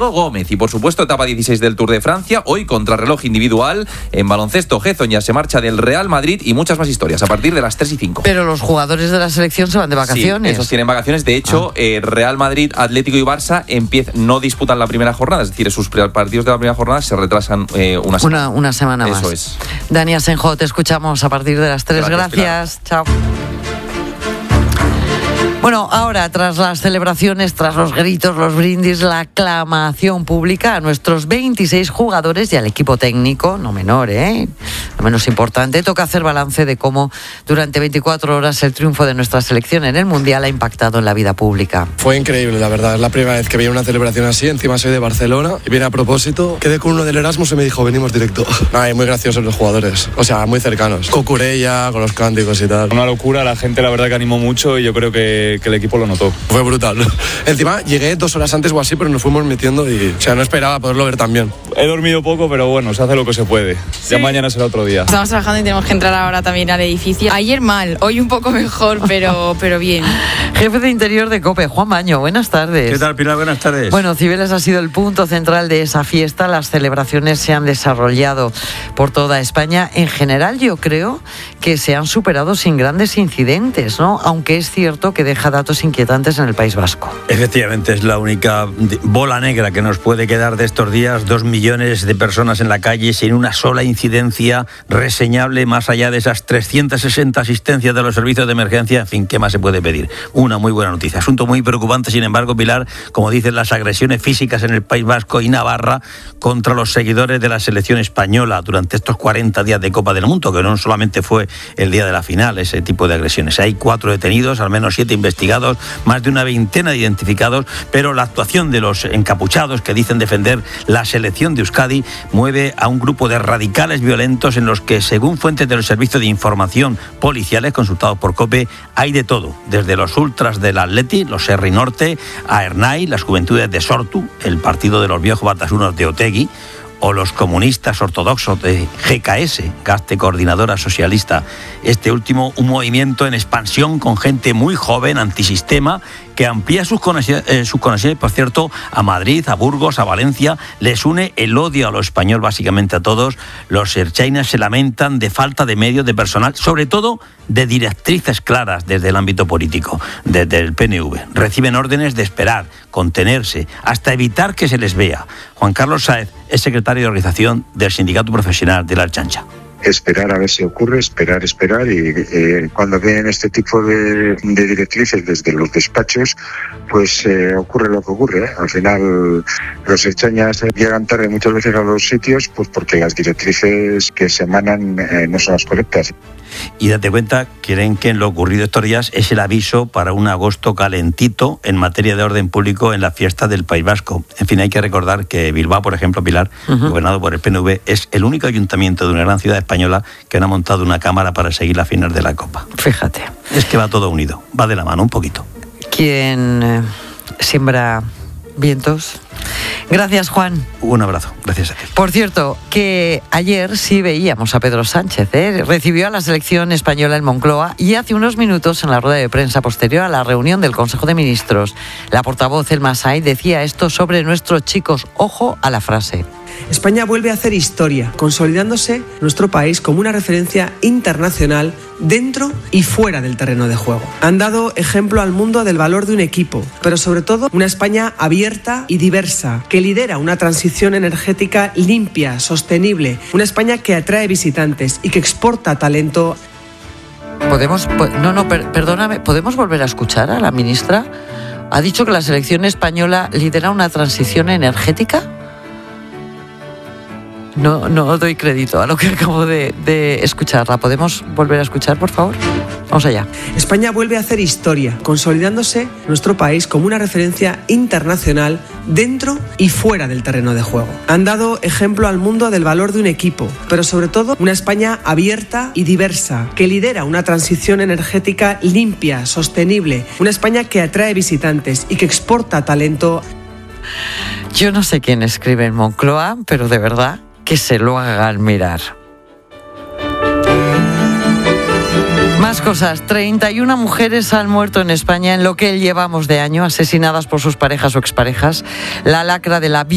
Diego Gómez. Y por supuesto, etapa 16 del Tour de Francia, hoy contrarreloj individual. En baloncesto, Gezon ya se marcha del Real Madrid y muchas más historias a partir de las 3:05. Pero los jugadores de la selección se van de vacaciones. Sí, esos tienen vacaciones. De hecho, Real Madrid, Atlético y Barça no disputan la primera jornada, es decir, sus partidos de la primera jornada se retrasan una semana más. Eso es. Dani Asenjo, te escuchamos a partir de las 3. Gracias. Chao. Bueno, ahora, tras las celebraciones, tras los gritos, los brindis, la aclamación pública a nuestros 26 jugadores y al equipo técnico, no menor, no menos importante, toca hacer balance de cómo durante 24 horas el triunfo de nuestra selección en el Mundial ha impactado en la vida pública. Fue increíble, la verdad. Es la primera vez que veía una celebración así. Encima soy de Barcelona y viene a propósito. Quedé con uno del Erasmus y me dijo, venimos directo. Muy graciosos los jugadores. O sea, muy cercanos. Con Cucurella, con los cánticos y tal. Una locura, la gente la verdad que animó mucho y yo creo que el equipo lo notó. Fue brutal. Encima llegué 2 horas antes o así, pero nos fuimos metiendo y, no esperaba poderlo ver tan bien. He dormido poco, pero bueno, se hace lo que se puede. Sí. Ya mañana será otro día. Estamos trabajando y tenemos que entrar ahora también al edificio. Ayer mal, hoy un poco mejor, pero bien. Jefe de Interior de COPE, Juan Baño, buenas tardes. ¿Qué tal, Pilar? Buenas tardes. Bueno, Cibeles ha sido el punto central de esa fiesta. Las celebraciones se han desarrollado por toda España. En general, yo creo que se han superado sin grandes incidentes, ¿no? Aunque es cierto que deja datos inquietantes en el País Vasco. Efectivamente, es la única bola negra que nos puede quedar de estos días. 2 millones de personas en la calle sin una sola incidencia reseñable, más allá de esas 360 asistencias de los servicios de emergencia. En fin, ¿qué más se puede pedir? Una muy buena noticia. Asunto muy preocupante, sin embargo, Pilar, como dicen, las agresiones físicas en el País Vasco y Navarra contra los seguidores de la selección española durante estos 40 días de Copa del Mundo, que no solamente fue el día de la final, ese tipo de agresiones. Hay 4 detenidos, al menos 7 investigados, más de una veintena de identificados, pero la actuación de los encapuchados que dicen defender la selección de Euskadi mueve a un grupo de radicales violentos en los que, según fuentes del Servicio de Información policiales consultados por COPE, hay de todo, desde los ultras del Atleti, los Herri Norte, a Ernai, las juventudes de Sortu, el partido de los viejos batasunos de Otegi, o los comunistas ortodoxos de GKS, Gazte Coordinadora Socialista. Este último, un movimiento en expansión con gente muy joven, antisistema, que amplía sus conexiones, por cierto, a Madrid, a Burgos, a Valencia. Les une el odio a lo español, básicamente a todos. Los erchainas se lamentan de falta de medios, de personal, sobre todo de directrices claras desde el ámbito político, desde el PNV. Reciben órdenes de esperar, contenerse, hasta evitar que se les vea. Juan Carlos Sáez es secretario de organización del Sindicato Profesional de la Ertzaintza. Esperar a ver si ocurre, esperar y cuando vienen este tipo de directrices desde los despachos, pues ocurre lo que ocurre. Al final los ertzainas llegan tarde muchas veces a los sitios pues porque las directrices que se emanan no son las correctas. Y date cuenta, creen que en lo ocurrido estos días es el aviso para un agosto calentito en materia de orden público en la fiesta del País Vasco. En fin, hay que recordar que Bilbao, por ejemplo, Pilar, gobernado por el PNV, es el único ayuntamiento de una gran ciudad española que no ha montado una cámara para seguir la final de la Copa. Fíjate. Es que va todo unido, va de la mano un poquito. ¿Quién siembra vientos? Gracias, Juan. Un abrazo, gracias a ti. Por cierto, que ayer sí veíamos a Pedro Sánchez, recibió a la selección española en Moncloa y hace unos minutos en la rueda de prensa posterior a la reunión del Consejo de Ministros, la portavoz Elma Said decía esto sobre nuestros chicos. Ojo a la frase. España vuelve a hacer historia, consolidándose nuestro país como una referencia internacional dentro y fuera del terreno de juego. Han dado ejemplo al mundo del valor de un equipo, pero sobre todo una España abierta y diversa, que lidera una transición energética limpia, sostenible, una España que atrae visitantes y que exporta talento. Perdóname, ¿podemos volver a escuchar a la ministra? ¿Ha dicho que la selección española lidera una transición energética? No doy crédito a lo que acabo de escucharla. ¿Podemos volver a escuchar, por favor? Vamos allá. España vuelve a hacer historia, consolidándose nuestro país como una referencia internacional dentro y fuera del terreno de juego. Han dado ejemplo al mundo del valor de un equipo, pero sobre todo una España abierta y diversa, que lidera una transición energética limpia, sostenible, una España que atrae visitantes y que exporta talento. Yo no sé quién escribe en Moncloa, pero de verdad que se lo hagan mirar. Más cosas. 31 mujeres han muerto en España en lo que llevamos de año, asesinadas por sus parejas o exparejas. La lacra de la